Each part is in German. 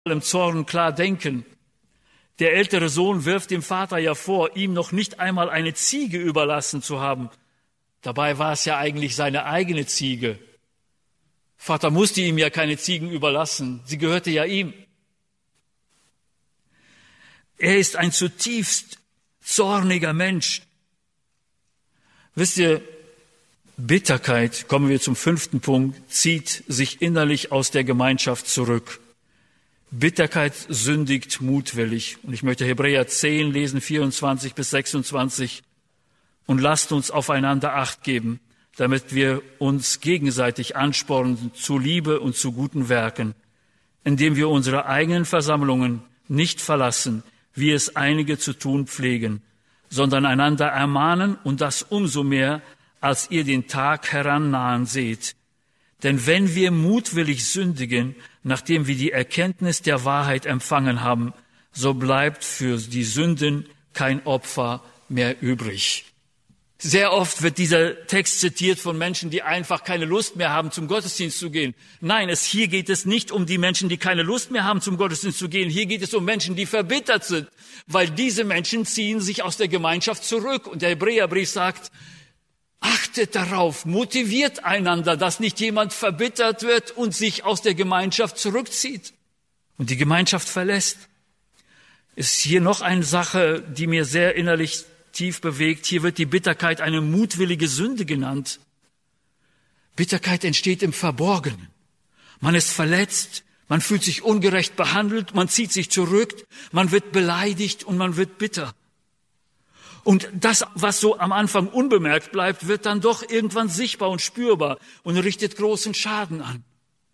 im Zorn klar denken. Der ältere Sohn wirft dem Vater ja vor, ihm noch nicht einmal eine Ziege überlassen zu haben. Dabei war es ja eigentlich seine eigene Ziege. Vater musste ihm ja keine Ziegen überlassen, sie gehörte ja ihm. Er ist ein zutiefst zorniger Mensch. Wisst ihr, Bitterkeit, kommen wir zum 5. Punkt, zieht sich innerlich aus der Gemeinschaft zurück. Bitterkeit sündigt mutwillig. Und ich möchte Hebräer 10 lesen, 24 bis 26. Und lasst uns aufeinander Acht geben, damit wir uns gegenseitig anspornen zu Liebe und zu guten Werken, indem wir unsere eigenen Versammlungen nicht verlassen, wie es einige zu tun pflegen, sondern einander ermahnen und das umso mehr, als ihr den Tag herannahen seht. Denn wenn wir mutwillig sündigen, nachdem wir die Erkenntnis der Wahrheit empfangen haben, so bleibt für die Sünden kein Opfer mehr übrig. Sehr oft wird dieser Text zitiert von Menschen, die einfach keine Lust mehr haben, zum Gottesdienst zu gehen. Nein, hier geht es nicht um die Menschen, die keine Lust mehr haben, zum Gottesdienst zu gehen. Hier geht es um Menschen, die verbittert sind, weil diese Menschen ziehen sich aus der Gemeinschaft zurück. Und der Hebräerbrief sagt, achtet darauf, motiviert einander, dass nicht jemand verbittert wird und sich aus der Gemeinschaft zurückzieht und die Gemeinschaft verlässt. Ist hier noch eine Sache, die mir sehr innerlich tief bewegt. Hier wird die Bitterkeit eine mutwillige Sünde genannt. Bitterkeit entsteht im Verborgenen. Man ist verletzt, man fühlt sich ungerecht behandelt, man zieht sich zurück, man wird beleidigt und man wird bitter. Und das, was so am Anfang unbemerkt bleibt, wird dann doch irgendwann sichtbar und spürbar und richtet großen Schaden an.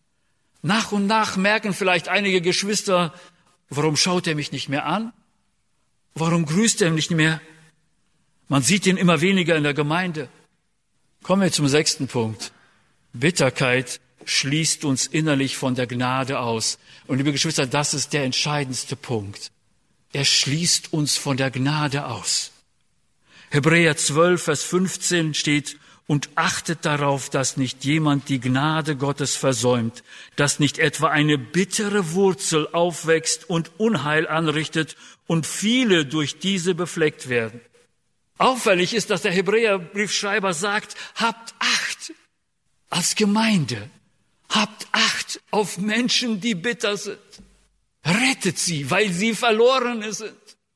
Nach und nach merken vielleicht einige Geschwister, warum schaut er mich nicht mehr an? Warum grüßt er mich nicht mehr? Man sieht ihn immer weniger in der Gemeinde. Kommen wir zum 6. Punkt. Bitterkeit schließt uns innerlich von der Gnade aus. Und liebe Geschwister, das ist der entscheidendste Punkt. Er schließt uns von der Gnade aus. Hebräer 12, Vers 15 steht, und achtet darauf, dass nicht jemand die Gnade Gottes versäumt, dass nicht etwa eine bittere Wurzel aufwächst und Unheil anrichtet und viele durch diese befleckt werden. Auffällig ist, dass der Hebräerbriefschreiber sagt, habt Acht als Gemeinde, habt Acht auf Menschen, die bitter sind. Rettet sie, weil sie verloren sind.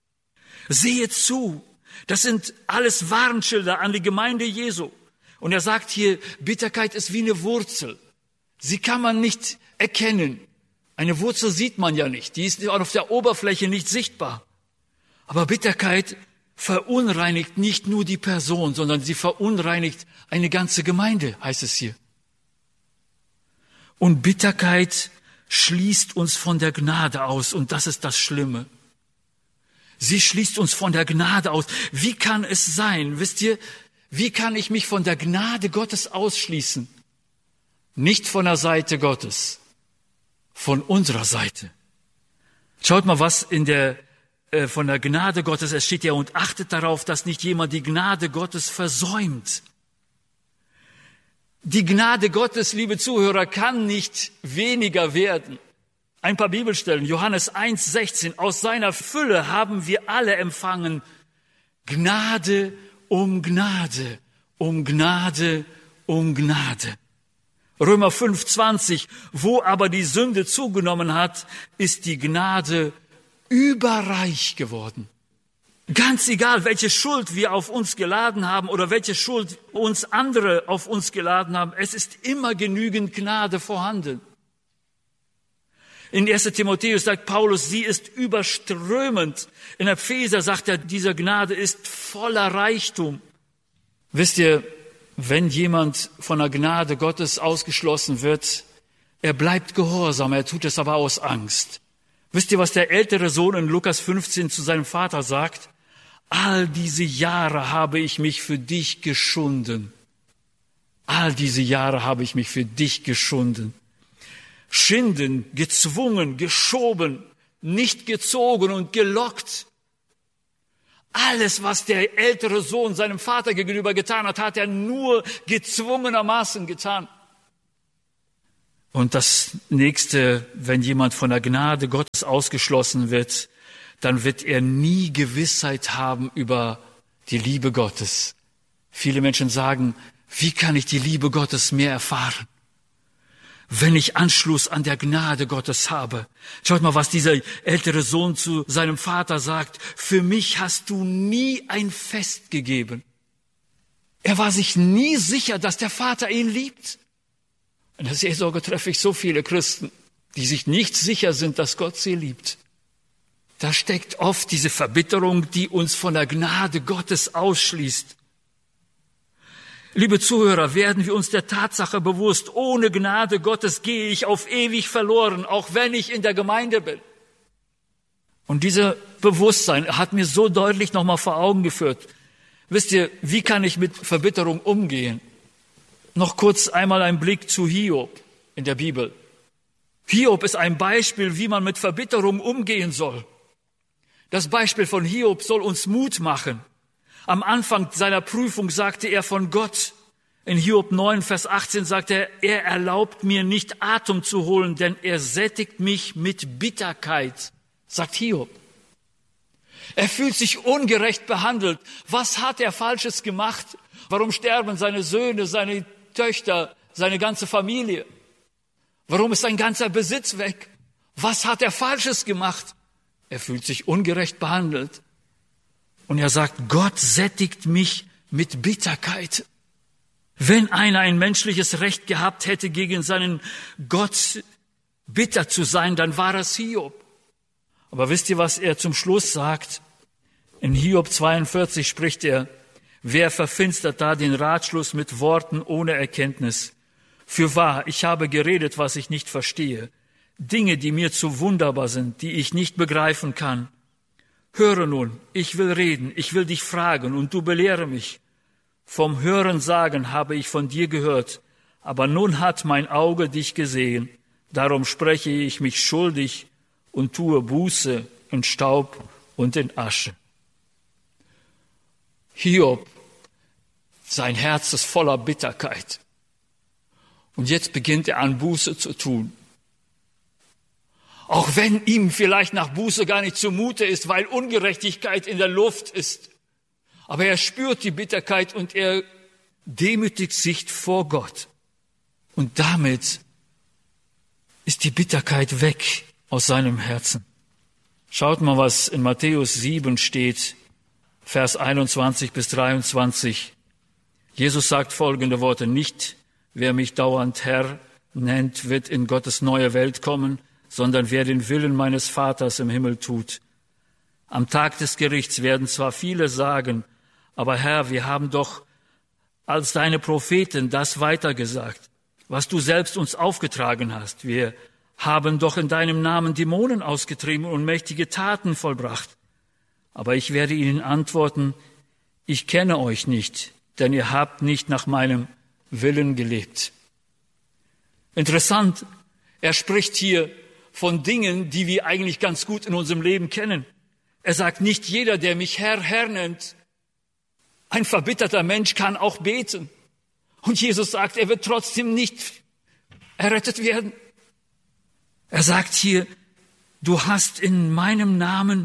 Sehet zu, das sind alles Warnschilder an die Gemeinde Jesu. Und er sagt hier, Bitterkeit ist wie eine Wurzel. Sie kann man nicht erkennen. Eine Wurzel sieht man ja nicht, die ist auf der Oberfläche nicht sichtbar. Aber Bitterkeit verunreinigt nicht nur die Person, sondern sie verunreinigt eine ganze Gemeinde, heißt es hier. Und Bitterkeit schließt uns von der Gnade aus, und das ist das Schlimme. Sie schließt uns von der Gnade aus. Wie kann es sein, wisst ihr, wie kann ich mich von der Gnade Gottes ausschließen? Nicht von der Seite Gottes, von unserer Seite. Schaut mal, was von der Gnade Gottes, es steht ja, und achtet darauf, dass nicht jemand die Gnade Gottes versäumt. Die Gnade Gottes, liebe Zuhörer, kann nicht weniger werden. Ein paar Bibelstellen, Johannes 1,16, aus seiner Fülle haben wir alle empfangen, Gnade um Gnade, um Gnade, um Gnade. Römer 5,20, wo aber die Sünde zugenommen hat, ist die Gnade überreich geworden. Ganz egal, welche Schuld wir auf uns geladen haben oder welche Schuld uns andere auf uns geladen haben, es ist immer genügend Gnade vorhanden. In 1. Timotheus sagt Paulus, sie ist überströmend. In Epheser sagt er, diese Gnade ist voller Reichtum. Wisst ihr, wenn jemand von der Gnade Gottes ausgeschlossen wird, er bleibt gehorsam, er tut es aber aus Angst. Wisst ihr, was der ältere Sohn in Lukas 15 zu seinem Vater sagt? All diese Jahre habe ich mich für dich geschunden. All diese Jahre habe ich mich für dich geschunden. Schinden, gezwungen, geschoben, nicht gezogen und gelockt. Alles, was der ältere Sohn seinem Vater gegenüber getan hat, hat er nur gezwungenermaßen getan. Und das nächste, wenn jemand von der Gnade Gottes ausgeschlossen wird, dann wird er nie Gewissheit haben über die Liebe Gottes. Viele Menschen sagen, wie kann ich die Liebe Gottes mehr erfahren? Wenn ich Anschluss an der Gnade Gottes habe. Schaut mal, was dieser ältere Sohn zu seinem Vater sagt. Für mich hast du nie ein Fest gegeben. Er war sich nie sicher, dass der Vater ihn liebt. In der Seelsorge treffe ich so viele Christen, die sich nicht sicher sind, dass Gott sie liebt. Da steckt oft diese Verbitterung, die uns von der Gnade Gottes ausschließt. Liebe Zuhörer, werden wir uns der Tatsache bewusst, ohne Gnade Gottes gehe ich auf ewig verloren, auch wenn ich in der Gemeinde bin. Und dieses Bewusstsein hat mir so deutlich nochmal vor Augen geführt. Wisst ihr, wie kann ich mit Verbitterung umgehen? Noch kurz einmal ein Blick zu Hiob in der Bibel. Hiob ist ein Beispiel, wie man mit Verbitterung umgehen soll. Das Beispiel von Hiob soll uns Mut machen. Am Anfang seiner Prüfung sagte er von Gott. In Hiob 9, Vers 18 sagt er erlaubt mir nicht Atem zu holen, denn er sättigt mich mit Bitterkeit, sagt Hiob. Er fühlt sich ungerecht behandelt. Was hat er Falsches gemacht? Warum sterben seine Söhne, seine Töchter, seine ganze Familie? Warum ist sein ganzer Besitz weg? Was hat er Falsches gemacht? Er fühlt sich ungerecht behandelt. Und er sagt, Gott sättigt mich mit Bitterkeit. Wenn einer ein menschliches Recht gehabt hätte, gegen seinen Gott bitter zu sein, dann war es Hiob. Aber wisst ihr, was er zum Schluss sagt? In Hiob 42 spricht er, wer verfinstert da den Ratschluss mit Worten ohne Erkenntnis? Fürwahr, ich habe geredet, was ich nicht verstehe. Dinge, die mir zu wunderbar sind, die ich nicht begreifen kann. Höre nun, ich will reden, ich will dich fragen und du belehre mich. Vom Hörensagen habe ich von dir gehört, aber nun hat mein Auge dich gesehen. Darum spreche ich mich schuldig und tue Buße in Staub und in Asche. Hiob, sein Herz ist voller Bitterkeit. Und jetzt beginnt er an Buße zu tun. Auch wenn ihm vielleicht nach Buße gar nicht zumute ist, weil Ungerechtigkeit in der Luft ist. Aber er spürt die Bitterkeit und er demütigt sich vor Gott. Und damit ist die Bitterkeit weg aus seinem Herzen. Schaut mal, was in Matthäus 7 steht, Vers 21 bis 23. Jesus sagt folgende Worte, nicht wer mich dauernd Herr nennt, wird in Gottes neue Welt kommen, sondern wer den Willen meines Vaters im Himmel tut. Am Tag des Gerichts werden zwar viele sagen, aber Herr, wir haben doch als deine Propheten das weitergesagt, was du selbst uns aufgetragen hast. Wir haben doch in deinem Namen Dämonen ausgetrieben und mächtige Taten vollbracht. Aber ich werde ihnen antworten, ich kenne euch nicht, denn ihr habt nicht nach meinem Willen gelebt. Interessant, er spricht hier von Dingen, die wir eigentlich ganz gut in unserem Leben kennen. Er sagt, nicht jeder, der mich Herr, Herr nennt, ein verbitterter Mensch kann auch beten. Und Jesus sagt, er wird trotzdem nicht errettet werden. Er sagt hier, du hast in meinem Namen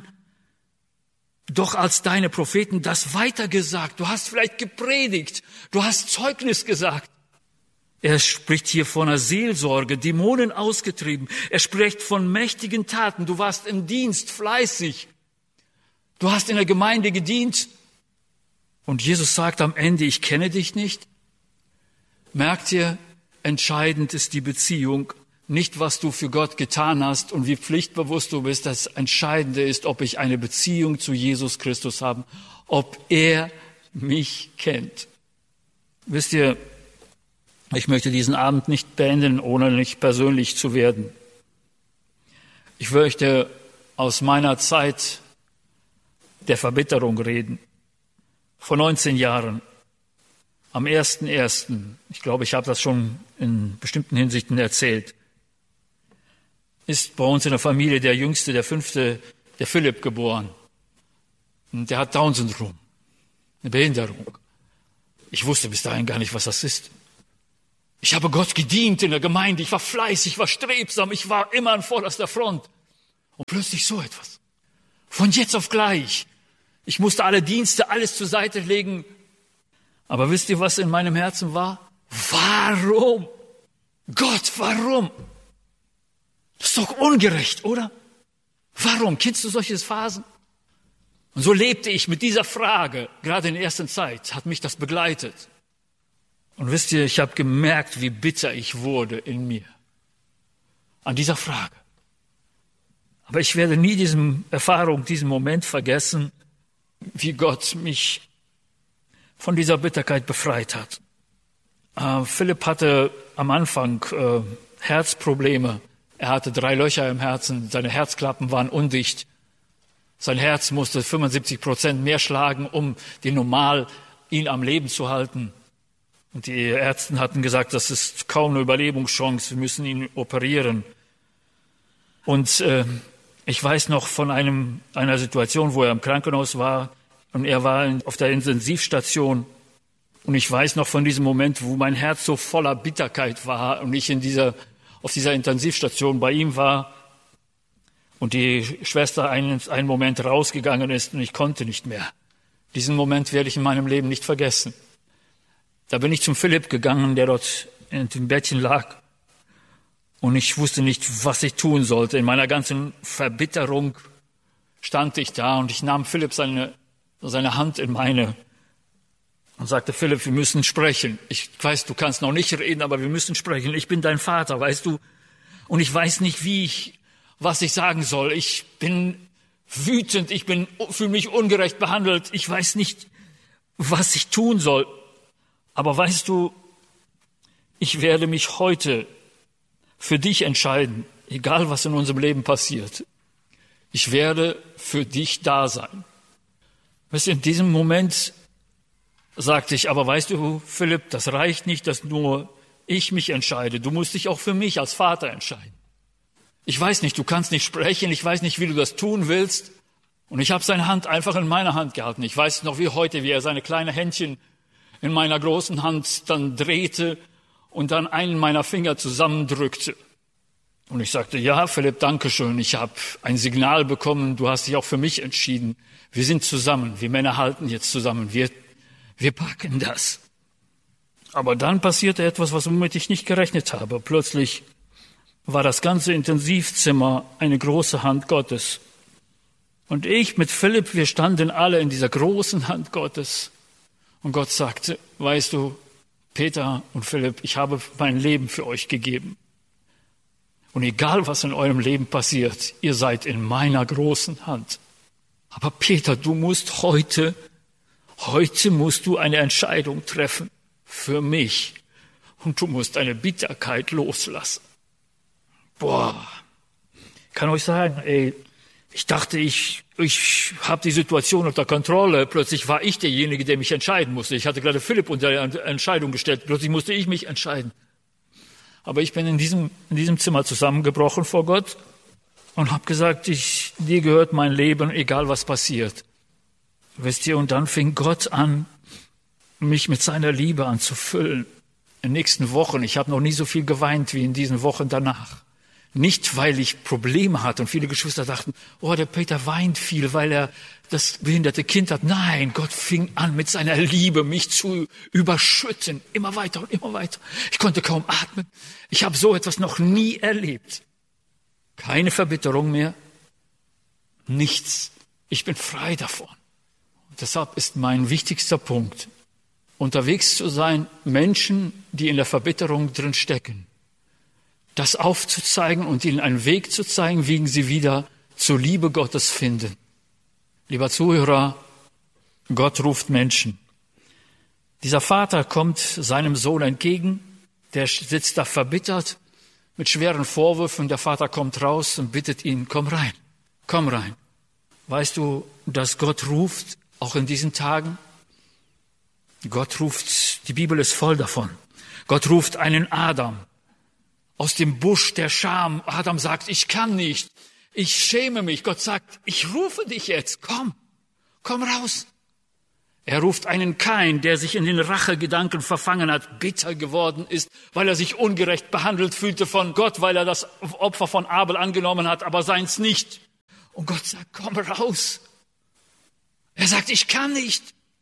doch als deine Propheten das weitergesagt. Du hast vielleicht gepredigt. Du hast Zeugnis gesagt. Er spricht hier von einer Seelsorge, Dämonen ausgetrieben. Er spricht von mächtigen Taten. Du warst im Dienst fleißig. Du hast in der Gemeinde gedient. Und Jesus sagt am Ende, ich kenne dich nicht. Merkt ihr, entscheidend ist die Beziehung. Nicht, was du für Gott getan hast und wie pflichtbewusst du bist. Das Entscheidende ist, ob ich eine Beziehung zu Jesus Christus habe, ob er mich kennt. Wisst ihr, ich möchte diesen Abend nicht beenden, ohne nicht persönlich zu werden. Ich möchte aus meiner Zeit der Verbitterung reden. Vor 19 Jahren, am 1.1., ich glaube, ich habe das schon in bestimmten Hinsichten erzählt, ist bei uns in der Familie der Jüngste, der 5., der Philipp, geboren. Und der hat Down-Syndrom, eine Behinderung. Ich wusste bis dahin gar nicht, was das ist. Ich habe Gott gedient in der Gemeinde, ich war fleißig, ich war strebsam, ich war immer an vorderster Front. Und plötzlich so etwas. Von jetzt auf gleich. Ich musste alle Dienste, alles zur Seite legen. Aber wisst ihr, was in meinem Herzen war? Warum? Gott, warum? Das ist doch ungerecht, oder? Warum? Kennst du solche Phasen? Und so lebte ich mit dieser Frage, gerade in der ersten Zeit, hat mich das begleitet. Und wisst ihr, ich habe gemerkt, wie bitter ich wurde in mir. An dieser Frage. Aber ich werde nie diesen Moment vergessen, wie Gott mich von dieser Bitterkeit befreit hat. Philipp hatte am Anfang Herzprobleme. Er hatte 3 Löcher im Herzen, seine Herzklappen waren undicht. Sein Herz musste 75% mehr schlagen, um ihn am Leben zu halten. Und die Ärzte hatten gesagt, das ist kaum eine Überlebungschance, wir müssen ihn operieren. Und ich weiß noch von einer Situation, wo er im Krankenhaus war und er war auf der Intensivstation. Und ich weiß noch von diesem Moment, wo mein Herz so voller Bitterkeit war und ich auf dieser Intensivstation bei ihm war und die Schwester einen Moment rausgegangen ist und ich konnte nicht mehr. Diesen Moment werde ich in meinem Leben nicht vergessen. Da bin ich zum Philipp gegangen, der dort in dem Bettchen lag. Und ich wusste nicht, was ich tun sollte. In meiner ganzen Verbitterung stand ich da und ich nahm Philipp seine Hand in meine und sagte, Philipp, wir müssen sprechen. Ich weiß, du kannst noch nicht reden, aber wir müssen sprechen. Ich bin dein Vater, weißt du. Und ich weiß nicht, was ich sagen soll. Ich bin wütend, fühle mich ungerecht behandelt. Ich weiß nicht, was ich tun soll. Aber weißt du, ich werde mich heute für dich entscheiden, egal was in unserem Leben passiert. Ich werde für dich da sein. Weißt du, in diesem Moment sagte ich, aber weißt du, Philipp, das reicht nicht, dass nur ich mich entscheide. Du musst dich auch für mich als Vater entscheiden. Ich weiß nicht, du kannst nicht sprechen, ich weiß nicht, wie du das tun willst. Und ich habe seine Hand einfach in meiner Hand gehalten. Ich weiß noch wie heute, wie er seine kleine Händchen in meiner großen Hand dann drehte und dann einen meiner Finger zusammendrückte. Und ich sagte, ja, Philipp, danke schön. Ich habe ein Signal bekommen, du hast dich auch für mich entschieden. Wir sind zusammen, wir Männer halten jetzt zusammen, wir packen das. Aber dann passierte etwas, womit ich nicht gerechnet habe. Plötzlich war das ganze Intensivzimmer eine große Hand Gottes. Und ich mit Philipp, wir standen alle in dieser großen Hand Gottes. Und Gott sagte, weißt du, Peter und Philipp, ich habe mein Leben für euch gegeben. Und egal, was in eurem Leben passiert, ihr seid in meiner großen Hand. Aber Peter, du musst heute musst du eine Entscheidung treffen für mich. Und du musst deine Bitterkeit loslassen. Boah, ich kann euch sagen, ich dachte, ich habe die Situation unter Kontrolle. Plötzlich war ich derjenige, der mich entscheiden musste. Ich hatte gerade Philipp unter der Entscheidung gestellt. Plötzlich musste ich mich entscheiden. Aber ich bin in diesem Zimmer zusammengebrochen vor Gott und habe gesagt, dir gehört mein Leben, egal was passiert. Wisst ihr, und dann fing Gott an, mich mit seiner Liebe anzufüllen. In den nächsten Wochen, ich habe noch nie so viel geweint wie in diesen Wochen danach. Nicht, weil ich Probleme hatte und viele Geschwister dachten, der Peter weint viel, weil er das behinderte Kind hat. Nein, Gott fing an mit seiner Liebe, mich zu überschütten. Immer weiter und immer weiter. Ich konnte kaum atmen. Ich habe so etwas noch nie erlebt. Keine Verbitterung mehr. Nichts. Ich bin frei davon. Und deshalb ist mein wichtigster Punkt, unterwegs zu sein, Menschen, die in der Verbitterung drin stecken, das aufzuzeigen und ihnen einen Weg zu zeigen, wie sie wieder zur Liebe Gottes finden. Lieber Zuhörer, Gott ruft Menschen. Dieser Vater kommt seinem Sohn entgegen, der sitzt da verbittert mit schweren Vorwürfen. Der Vater kommt raus und bittet ihn, komm rein, komm rein. Weißt du, dass Gott ruft, auch in diesen Tagen? Gott ruft, die Bibel ist voll davon. Gott ruft einen Adam aus dem Busch der Scham. Adam sagt, ich kann nicht, ich schäme mich. Gott sagt, ich rufe dich jetzt, komm raus. Er ruft einen Kain, der sich in den Rachegedanken verfangen hat, bitter geworden ist, weil er sich ungerecht behandelt fühlte von Gott, weil er das Opfer von Abel angenommen hat, aber seins nicht. Und Gott sagt, komm raus. Er sagt, ich kann nicht.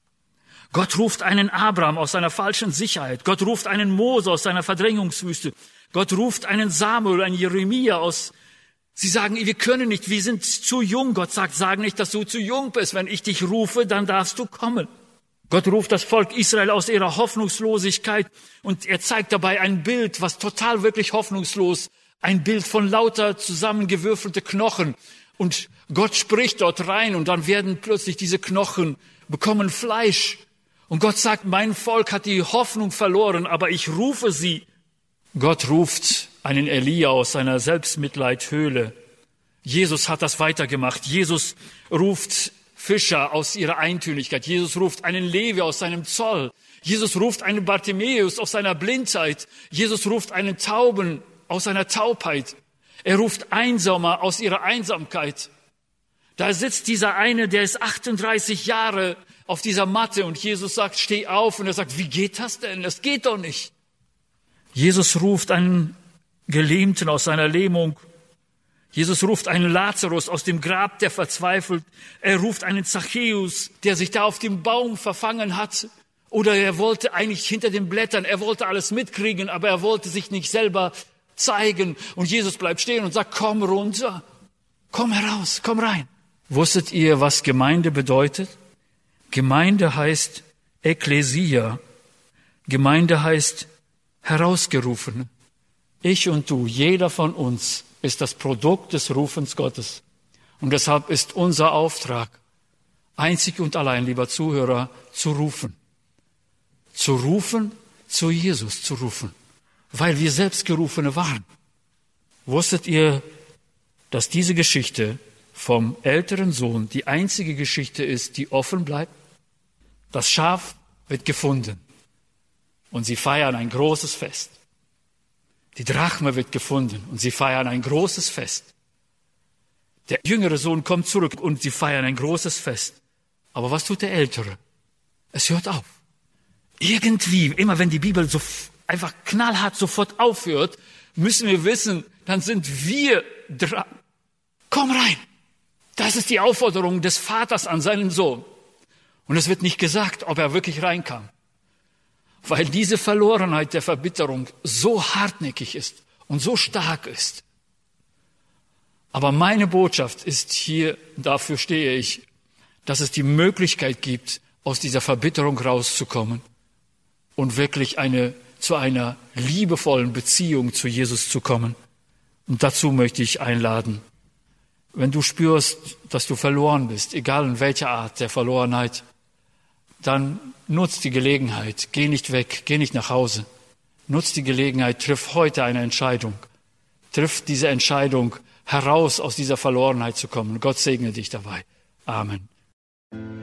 Gott ruft einen Abraham aus seiner falschen Sicherheit. Gott ruft einen Mose aus seiner Verdrängungswüste. Gott ruft einen Samuel, einen Jeremia aus. Sie sagen, wir können nicht, wir sind zu jung. Gott sagt, sag nicht, dass du zu jung bist. Wenn ich dich rufe, dann darfst du kommen. Gott ruft das Volk Israel aus ihrer Hoffnungslosigkeit und er zeigt dabei ein Bild, was total wirklich hoffnungslos, ein Bild von lauter zusammengewürfelte Knochen. Und Gott spricht dort rein und dann werden plötzlich diese Knochen, bekommen Fleisch. Und Gott sagt, mein Volk hat die Hoffnung verloren, aber ich rufe sie. Gott ruft einen Elia aus seiner Selbstmitleidhöhle. Jesus hat das weitergemacht. Jesus ruft Fischer aus ihrer Eintönigkeit. Jesus ruft einen Levi aus seinem Zoll. Jesus ruft einen Bartimäus aus seiner Blindheit. Jesus ruft einen Tauben aus seiner Taubheit. Er ruft Einsamer aus ihrer Einsamkeit. Da sitzt dieser eine, der ist 38 Jahre auf dieser Matte und Jesus sagt, steh auf. Und er sagt, wie geht das denn? Das geht doch nicht. Jesus ruft einen Gelähmten aus seiner Lähmung. Jesus ruft einen Lazarus aus dem Grab, der verzweifelt. Er ruft einen Zachäus, der sich da auf dem Baum verfangen hat. Oder er wollte eigentlich hinter den Blättern, er wollte alles mitkriegen, aber er wollte sich nicht selber zeigen. Und Jesus bleibt stehen und sagt, komm runter, komm heraus, komm rein. Wusstet ihr, was Gemeinde bedeutet? Gemeinde heißt Ekklesia. Gemeinde heißt herausgerufen. Ich und du, jeder von uns ist das Produkt des Rufens Gottes. Und deshalb ist unser Auftrag, einzig und allein, lieber Zuhörer, zu rufen. Zu rufen, zu Jesus zu rufen, weil wir selbst Gerufene waren. Wusstet ihr, dass diese Geschichte vom älteren Sohn die einzige Geschichte ist, die offen bleibt? Das Schaf wird gefunden und sie feiern ein großes Fest. Die Drachme wird gefunden und sie feiern ein großes Fest. Der jüngere Sohn kommt zurück und sie feiern ein großes Fest. Aber was tut der Ältere? Es hört auf. Irgendwie, immer wenn die Bibel so einfach knallhart sofort aufhört, müssen wir wissen, dann sind wir dran. Komm rein. Das ist die Aufforderung des Vaters an seinen Sohn. Und es wird nicht gesagt, ob er wirklich reinkam. Weil diese Verlorenheit der Verbitterung so hartnäckig ist und so stark ist. Aber meine Botschaft ist hier, dafür stehe ich, dass es die Möglichkeit gibt, aus dieser Verbitterung rauszukommen und wirklich zu einer liebevollen Beziehung zu Jesus zu kommen. Und dazu möchte ich einladen. Wenn du spürst, dass du verloren bist, egal in welcher Art der Verlorenheit, dann nutz die Gelegenheit, geh nicht weg, geh nicht nach Hause. Nutz die Gelegenheit, triff heute eine Entscheidung. Triff diese Entscheidung, heraus aus dieser Verlorenheit zu kommen. Gott segne dich dabei. Amen.